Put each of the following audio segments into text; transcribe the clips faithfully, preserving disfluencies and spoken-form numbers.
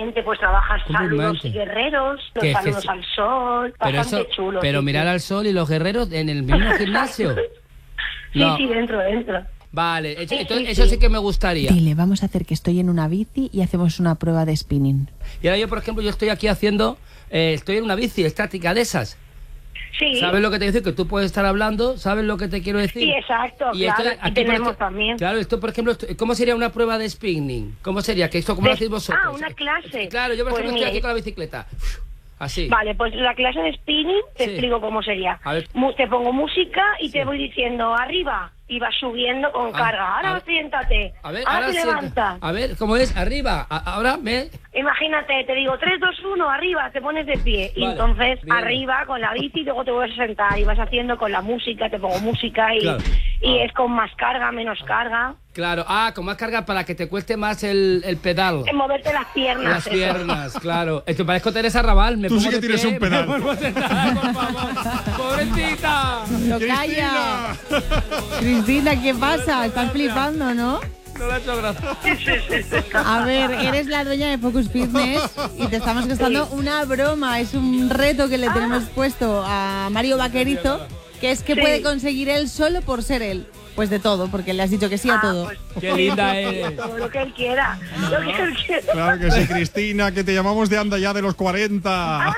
Exactamente, pues trabajas saludos y guerreros, los saludos al sol, bastante chulo. Pero sí, mirar sí. al sol y los guerreros en el mismo gimnasio. Sí, no. sí, dentro, dentro. Vale, sí, entonces, sí, eso sí. sí que me gustaría. Dile, vamos a hacer que estoy en una bici y hacemos una prueba de spinning. Y ahora yo, por ejemplo, yo estoy aquí haciendo, eh, estoy en una bici estática de esas. Sí. ¿Sabes lo que te quiero decir? Que tú puedes estar hablando, ¿sabes lo que te quiero decir? Sí, exacto, y claro, esto, aquí tenemos esto, también. Claro, esto, por ejemplo, esto, ¿cómo sería una prueba de spinning? ¿Cómo sería? ¿Que esto cómo de, lo hacéis vosotros? Ah, una clase. Claro, yo, por pues ejemplo, mira, estoy aquí con la bicicleta. Así. Vale, pues la clase de spinning, te sí. explico cómo sería. Te pongo música y sí. te voy diciendo arriba y vas subiendo con ah, carga. Ahora ver, siéntate. A ver, ahora, ahora te levantas. A ver, ¿cómo es? Arriba. A, ahora me... Imagínate, te digo tres, dos, uno, arriba, te pones de pie. Vale, y entonces bien. Arriba con la bici y luego te vuelves a sentar y vas haciendo con la música, te pongo música y, claro. y ah. es con más carga, menos carga. Claro, ah, con más carga para que te cueste más el, el pedal. En moverte las piernas. Las eso. piernas, claro. Esto parezco Teresa Raval. Me Tú pongo sí que de tienes pie, un pedal. Me por favor. ¡Pobrecita! ¡Lo calla! Cristina, ¿qué pasa? Estás flipando, ¿no? No le ha hecho gracia. A ver, eres la dueña de Focus Fitness y te estamos gastando una broma. Es un reto que le tenemos puesto a Mario Vaquerizo, que es que sí. puede conseguir él solo por ser él. Pues de todo, porque le has dicho que sí a todo. Ah, pues, ¡Qué linda eres! Todo lo que él quiera. Lo que él quiera. Claro que sí, Cristina, que te llamamos de Anda Ya de los cuarenta.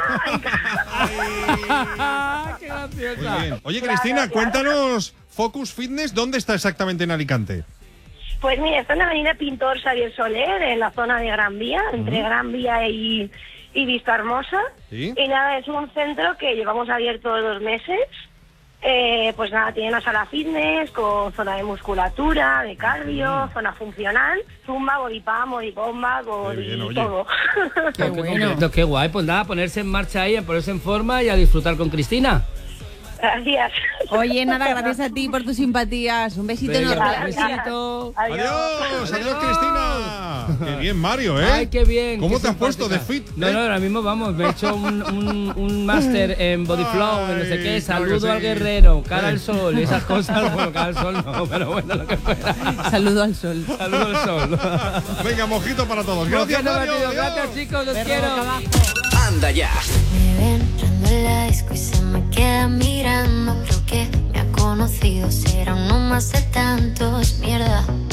¡Qué graciosa! Muy bien. Oye, Cristina, claro, cuéntanos, claro. Focus Fitness, ¿dónde está exactamente en Alicante? Pues mira, está en la avenida Pintor Xavier Soler, en la zona de Gran Vía, uh-huh. entre Gran Vía y, y Vista Hermosa. ¿Sí? Y nada, es un centro que llevamos abierto dos meses. Eh, pues nada, tiene una sala fitness con zona de musculatura, de cardio, zona funcional, zumba, body pump, body bomba, body bien, todo. Qué bueno. Qué guay, pues nada, ponerse en marcha ahí, ponerse en forma y a disfrutar con Cristina. Gracias. Oye, nada, gracias a ti por tus simpatías. Un besito enorme. Un besito. Adiós. Adiós, adiós, Cristina. Qué bien, Mario, ¿eh? Ay, qué bien. ¿Cómo qué te has puesto de fit? No, no, ahora mismo vamos, me he hecho un, un, un máster en Body Flow, en no sé qué, saludo claro sí. al guerrero, cara al sol, esas cosas. Bueno, cara al sol no, pero bueno, lo que fuera. Saludo al sol. Saludo al sol. Venga, mojito para todos. Gracias, Mario. Gracias, chicos, los quiero. Anda ya. Me ven entrando en la disco y se me queda mirando. Creo que me ha conocido, será uno más de tantos. Mierda.